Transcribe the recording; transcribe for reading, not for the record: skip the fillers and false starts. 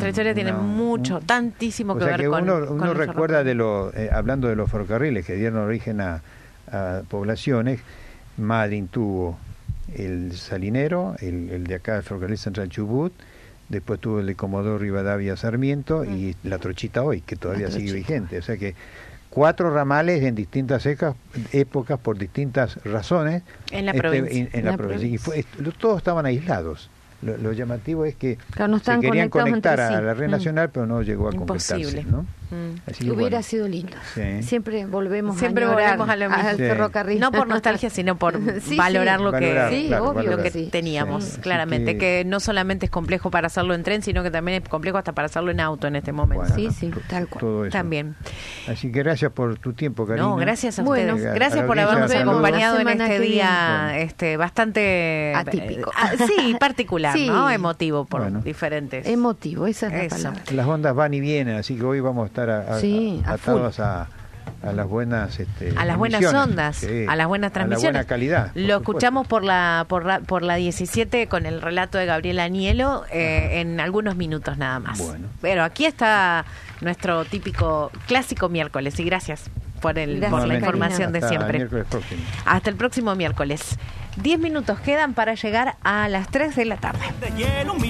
Nuestra historia tiene mucho, tantísimo que ver con uno recuerda hablando de los ferrocarriles que dieron origen a poblaciones. Madryn tuvo el Salinero, el de acá, el Ferrocarril Central Chubut, después tuvo el de Comodoro Rivadavia Sarmiento y la Trochita hoy, que todavía sigue vigente. O sea que 4 ramales en distintas épocas por distintas razones en la provincia. En la provincia. Y todos estaban aislados. Lo llamativo es que no se querían conectar a la red sí. nacional, pero no llegó a completarse, ¿no? Así que hubiera sido lindo. Sí. Siempre volvemos a lo mismo. Al ferrocarril. No por nostalgia, sino por valorar lo que teníamos, claramente. Que no solamente es complejo para hacerlo en tren, sino que también es complejo hasta para hacerlo en auto en este momento. Bueno, sí, tal cual. También. Así que gracias por tu tiempo, Karina. No, gracias a ustedes. Gracias por habernos acompañado en este día bastante atípico. Sí, particular, ¿no? Emotivo por diferentes. Emotivo, esa es la palabra. Las ondas van y vienen, así que hoy vamos a estar atados a las buenas a las buenas ondas, a las buenas transmisiones, a la buena calidad. Lo escuchamos por la 17 con el relato de Gabriel Anielo en algunos minutos nada más. Bueno. Pero aquí está nuestro típico clásico miércoles y gracias por la información de siempre. Hasta el próximo miércoles. 10 minutos quedan para llegar a las 3 de la tarde.